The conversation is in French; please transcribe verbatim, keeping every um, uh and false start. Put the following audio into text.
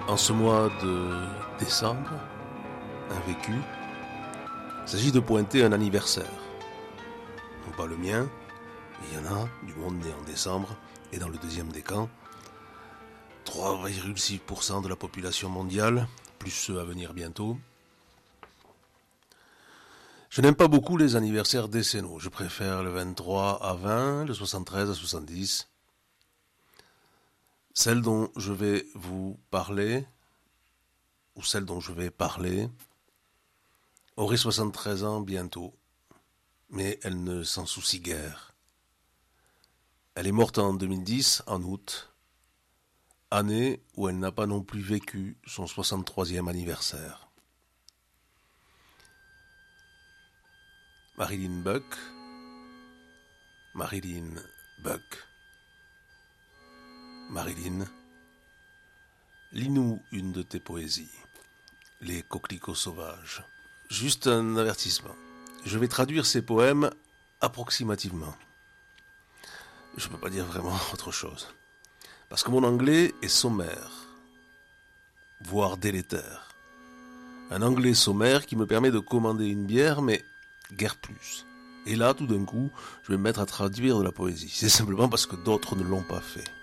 En ce mois de décembre, un vécu, il s'agit de pointer un anniversaire. Non pas le mien, il y en a du monde né en décembre, et dans le deuxième décan, trois virgule six pour cent de la population mondiale, plus ceux à venir bientôt. Je n'aime pas beaucoup les anniversaires décennaux, je préfère le vingt-trois à vingt, le soixante-treize à soixante-dix. Celle dont je vais vous parler, ou celle dont je vais parler, aurait soixante-treize ans bientôt, mais elle ne s'en soucie guère. Elle est morte en deux mille dix, en août, année où elle n'a pas non plus vécu son soixante-troisième anniversaire. Marilyn Buck, Marilyn Buck, Marilyn, lis-nous une de tes poésies, Les coquelicots sauvages. Juste un avertissement, je vais traduire ces poèmes approximativement. Je ne peux pas dire vraiment autre chose. Parce que mon anglais est sommaire, voire délétère. Un anglais sommaire qui me permet de commander une bière, mais guère plus. Et là, tout d'un coup, je vais me mettre à traduire de la poésie. C'est simplement parce que d'autres ne l'ont pas fait.